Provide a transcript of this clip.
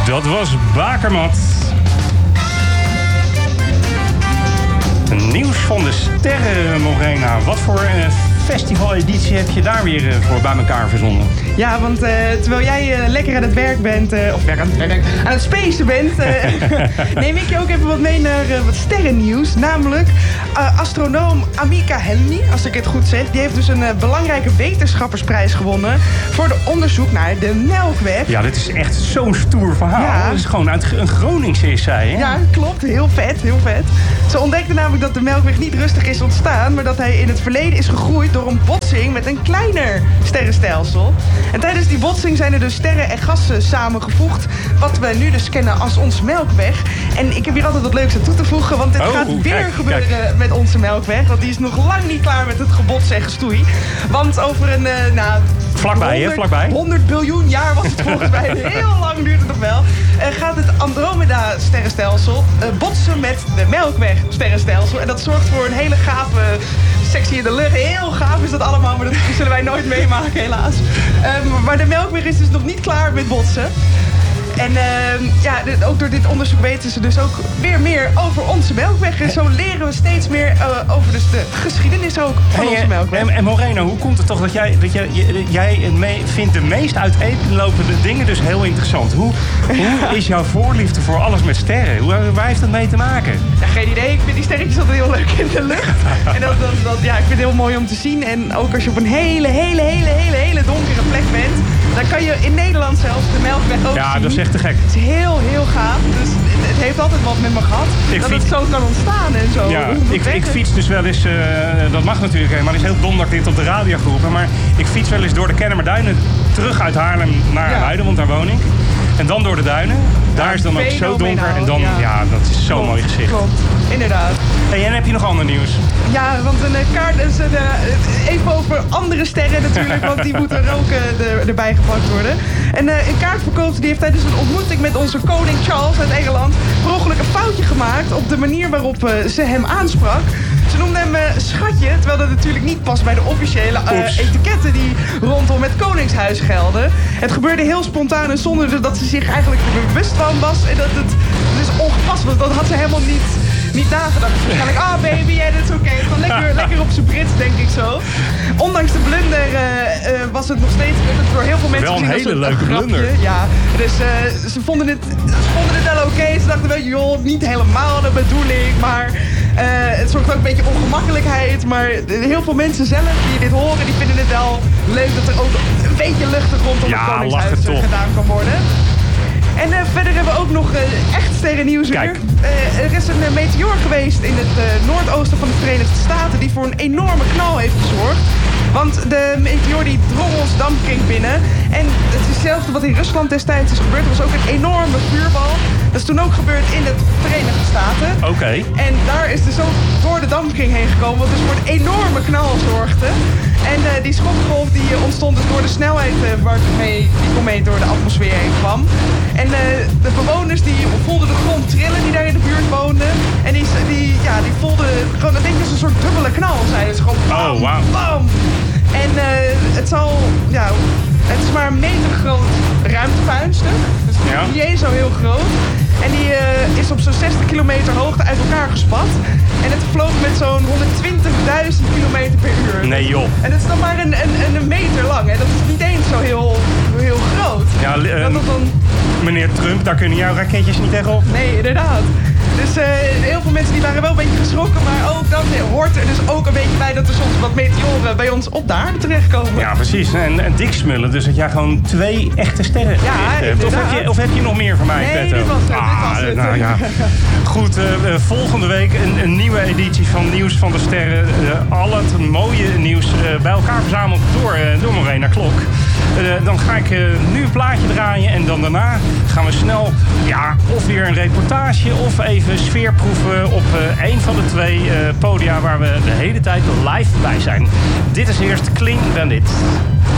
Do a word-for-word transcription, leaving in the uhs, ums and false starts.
Dat was Bakermat. Nieuws van de sterren, Morena. Wat voor uh, festivaleditie heb je daar weer uh, voor bij elkaar verzonnen? Ja, want uh, terwijl jij uh, lekker aan het werk bent, uh, of werk aan het werk, aan het spacen bent, uh, neem ik je ook even wat mee naar uh, wat sterrennieuws. Namelijk uh, astronoom Amika Helmi, als ik het goed zeg, die heeft dus een uh, belangrijke wetenschappersprijs gewonnen voor de onderzoek naar de Melkweg. Ja, dit is echt zo'n stoer verhaal. Ja. Dat is gewoon uit een Groningse is zij, hè? Ja, klopt. Heel vet, heel vet. Ze ontdekte namelijk dat de Melkweg niet rustig is ontstaan, maar dat hij in het verleden is gegroeid door een botsing met een kleiner sterrenstelsel. En tijdens die botsing zijn er dus sterren en gassen samengevoegd, wat we nu dus kennen als onze Melkweg. En ik heb hier altijd wat leuks aan toe te voegen, want dit oh, gaat weer kijk, gebeuren kijk. met onze Melkweg. Want die is nog lang niet klaar met het gebots en gestoei. Want over een, uh, nou... Vlakbij, hè? Vlakbij. honderd biljoen jaar was het volgens mij. Heel lang duurt het nog wel. Uh, gaat het Andromeda-sterrenstelsel uh, botsen met de Melkweg-sterrenstelsel. En dat zorgt voor een hele gave sectie in de lucht. Heel gaaf is dat allemaal, maar dat zullen wij nooit meemaken, helaas. Um, maar de Melkweg is dus nog niet klaar met botsen. En uh, ja, dit, ook door dit onderzoek weten ze dus ook weer meer over onze Melkweg. En zo leren we steeds meer uh, over dus de geschiedenis ook van hey, onze Melkweg. En, en Moreno, hoe komt het toch dat jij, dat jij, jij me, vindt de meest uiteenlopende dingen dus heel interessant? Hoe, hoe is jouw voorliefde voor alles met sterren? Hoe, waar heeft dat mee te maken? Ja, geen idee. Ik vind die sterretjes altijd heel leuk in de lucht. En dat, dat, dat, ja, ik vind het heel mooi om te zien. En ook als je op een hele, hele, hele, hele, hele donkere plek bent, dan kan je in Nederland zelfs de Melkweg ook ja, zien. dat is echt te gek. Het is heel, heel gaaf. Dus het, het heeft altijd wat met me gehad. Ik dat fiets... het zo kan ontstaan en zo. Ja, ik, ik fiets dus wel eens, uh, dat mag natuurlijk, maar het is heel dom dat ik dit op de radio geroepen. Maar ik fiets wel eens door de Kennemerduinen terug uit Haarlem naar ja. Muiden, want daar woon ik. En dan door de duinen. Daar ja, is dan ook zo donker. En dan, ja, ja dat is zo'n mooi gezicht. Klopt, inderdaad. Hey, en heb je nog ander nieuws? Ja, want een kaart is een, uh, even over andere sterren natuurlijk, want die moeten er ook uh, er, erbij gepakt worden. En uh, een kaartverkoper die heeft tijdens een ontmoeting met onze koning Charles uit Engeland per ongeluk een foutje gemaakt op de manier waarop uh, ze hem aansprak. Ze noemde hem uh, schatje, terwijl dat natuurlijk niet past bij de officiële uh, etiketten die rondom het koningshuis gelden. Het gebeurde heel spontaan en zonder dat ze zich eigenlijk bewust van was. En dat het dus ongepast was. Dat had ze helemaal niet, niet nagedacht. Waarschijnlijk, ah baby, yeah, dat is oké. Gewoon lekker, lekker op zijn Brits, denk ik zo. Ondanks de blunder uh, uh, was het nog steeds door heel veel mensen wel een hele leuke blunder. Ja, dus uh, ze vonden het, ze vonden het wel oké. Okay. Ze dachten, weet je, joh, niet helemaal de bedoeling, maar... Uh, het zorgt ook een beetje ongemakkelijkheid, maar heel veel mensen zelf die dit horen, die vinden het wel leuk dat er ook een beetje luchtig rondom ja, het koningshuis gedaan kan worden. En uh, verder hebben we ook nog uh, echt sterrennieuws weer. Uh, er is een uh, meteoor geweest in het uh, noordoosten van de Verenigde Staten die voor een enorme knal heeft gezorgd. Want de meteoor die drong ons dampkring binnen. En het is hetzelfde wat in Rusland destijds is gebeurd. Er was ook een enorme vuurbal. Dat is toen ook gebeurd in de Verenigde Staten. Oké. Okay. En daar is dus ook door de dampkring heen gekomen. Wat dus voor een enorme knal zorgde. En uh, die schokgolf die uh, ontstond dus door de snelheid uh, waarmee die komeet door de atmosfeer heen kwam. En uh, de bewoners die voelden de grond trillen die daar in de buurt woonden. En die, die, ja, die voelden gewoon, ik denk dat is een soort dubbele knal. Zeiden ze gewoon bam, oh, wow. bam. En uh, het zal, ja, het is maar een meter groot ruimtepuinstuk. Dus ja. niet eens zo heel groot. En die uh, is op zo'n zestig kilometer hoogte uit elkaar gespat. En het vloog met zo'n honderdtwintigduizend kilometer per uur. Nee joh. En het is dan maar een, een, een meter lang. Hè. Dat is niet eens zo heel, heel groot. Ja, uh, dat dat dan... meneer Trump, daar kunnen jouw raketjes niet tegenop. Nee, inderdaad. Dus uh, heel veel mensen die waren wel een beetje geschrokken. Maar ook dan hoort er dus ook een beetje bij dat er soms wat meteoren bij ons op de aarde terechtkomen. Ja, precies. En, en dik smullen. Dus dat jij gewoon twee echte sterren ja, hebt. Of heb, je, of heb je nog meer van mij, nee, Petto? dit was het. Ah, dit was het. Nou, ja. Goed, uh, uh, volgende week een, een nieuwe editie van Nieuws van de Sterren. Uh, al het mooie nieuws uh, bij elkaar verzameld door, uh, door Morena Klok. Uh, dan ga ik uh, nu een plaatje draaien en dan daarna gaan we snel ja, of weer een reportage of even sfeerproeven op uh, een van de twee uh, podia waar we de hele tijd live bij zijn. Dit is eerst Clean Bandit.